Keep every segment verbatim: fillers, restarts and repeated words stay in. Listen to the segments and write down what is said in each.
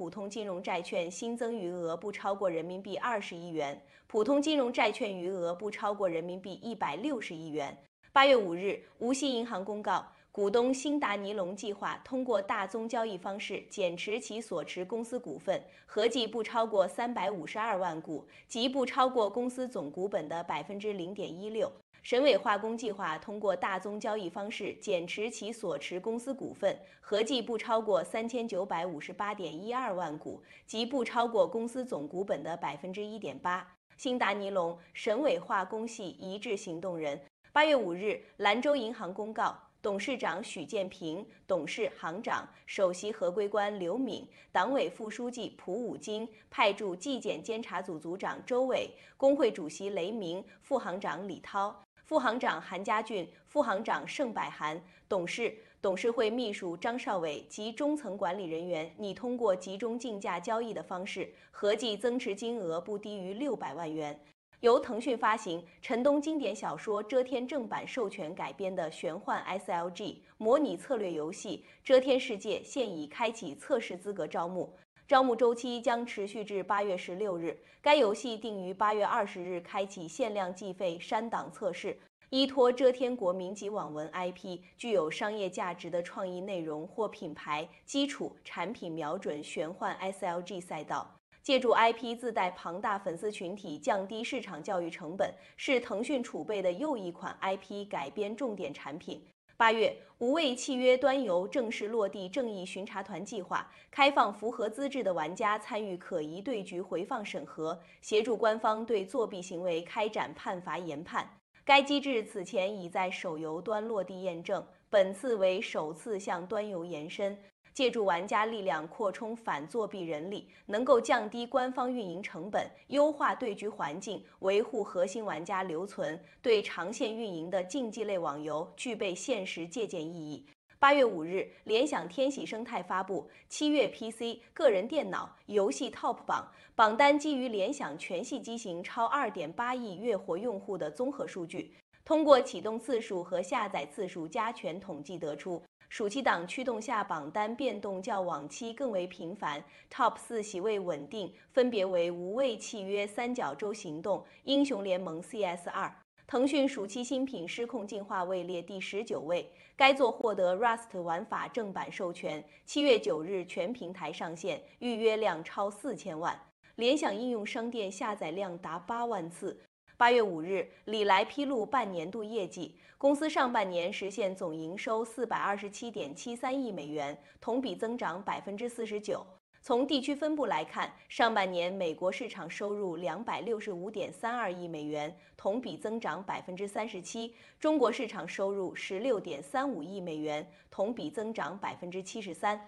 普通金融债券新增余额不超过人民币二十亿元，普通金融债券余额不超过人民币一百六十亿元。八月五日，无锡银行公告，股东新达尼龙计划通过大宗交易方式减持其所持公司股份，合计不超过三百五十二万股，即不超过公司总股本的百分之零点一六。沈伟化工计划通过大宗交易方式减持其所持公司股份，合计不超过三千九百五十八点一二万股，即不超过公司总股本的百分之一点八。新达尼龙、沈伟化工系一致行动人。八月五日，兰州银行公告，董事长许建平、董事行长、首席合规官刘敏、党委副书记蒲武金派驻纪检监察组组长周伟、工会主席雷鸣、副行长李涛、副行长韩家俊、副行长盛百涵、董事、董事会秘书张少伟及中层管理人员拟通过集中竞价交易的方式，合计增持金额不低于六百万元。由腾讯发行、陈东经典小说《遮天》正版授权改编的玄幻 S L G 模拟策略游戏《遮天世界》现已开启测试资格招募，招募周期将持续至八月十六日。该游戏定于八月二十日开启限量计费删档测试。依托遮天国民级网文 I P， 具有商业价值的创意内容或品牌基础产品瞄准玄幻 S L G 赛道。借助 I P 自带庞大粉丝群体，降低市场教育成本，是腾讯储备的又一款 I P 改编重点产品。八月，无畏契约端游正式落地正义巡查团计划，开放符合资质的玩家参与可疑对局回放审核，协助官方对作弊行为开展判罚研判。该机制此前已在手游端落地验证，本次为首次向端游延伸。借助玩家力量扩充反作弊人力，能够降低官方运营成本，优化对局环境，维护核心玩家留存，对长线运营的竞技类网游具备现实借鉴意义。八月五日，联想天喜生态发布七月 P C、个人电脑游戏 Top 榜，榜单基于联想全系机型超 二点八亿月活用户的综合数据，通过启动次数和下载次数加权统计得出。暑期档驱动下，榜单变动较往期更为频繁 ，Top 四席位稳定，分别为无畏契约、三角洲行动、英雄联盟 C S 二。腾讯暑期新品《失控进化》位列第十九位，该作获得 Rust 玩法正版授权，七月九日全平台上线，预约量超四千万，联想应用商店下载量达八万次。八月五日，李来披露半年度业绩，公司上半年实现总营收四百二十七点七三亿美元，同比增长百分之四十九。从地区分布来看，上半年美国市场收入两百六十五点三二亿美元，同比增长百分之三十七；中国市场收入十六点三五亿美元，同比增长百分之七十三。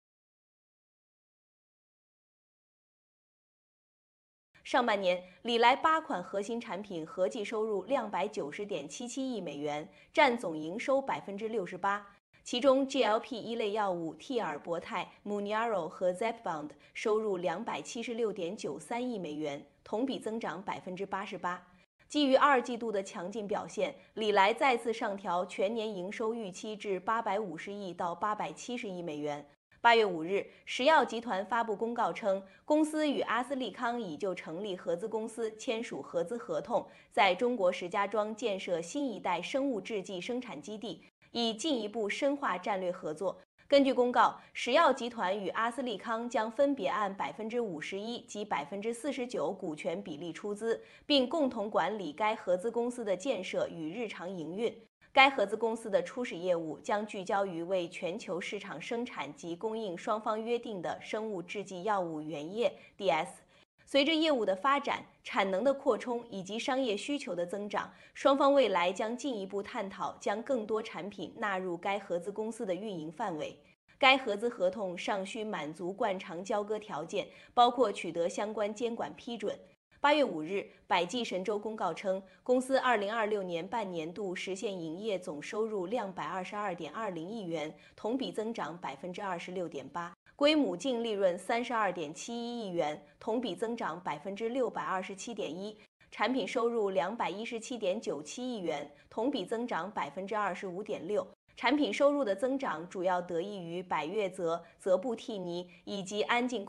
上半年，李来八款核心产品合计收入两百九十点七七亿美元，占总营收百分之六十八。其中 G L P 一类药物替尔博泰、Mounjaro 和 Zepbound 收入两百七十六点九三亿美元，同比增长百分之八十八。基于二季度的强劲表现，李来再次上调全年营收预期至八百五十亿到八百七十亿美元。八月五日，石药集团发布公告称，公司与阿斯利康已就成立合资公司签署合资合同，在中国石家庄建设新一代生物制剂生产基地，以进一步深化战略合作。根据公告，石药集团与阿斯利康将分别按百分之五十一及百分之四十九股权比例出资，并共同管理该合资公司的建设与日常营运。该合资公司的初始业务将聚焦于为全球市场生产及供应双方约定的生物制剂药物原液 D S。随着业务的发展、产能的扩充以及商业需求的增长，双方未来将进一步探讨将更多产品纳入该合资公司的运营范围。该合资合同尚需满足惯常交割条件，包括取得相关监管批准。八月五日，百济神州公告称，公司二零二六年半年度实现营业总收入两百二十二点二零亿元，同比增长百分之二十六点八，归母净利润三十二点七一亿元，同比增长百分之六百二十七点一。产品收入两百一十七点九七亿元，同比增长百分之二十五点六。产品收入的增长主要得益于百越泽、泽布替尼以及安进。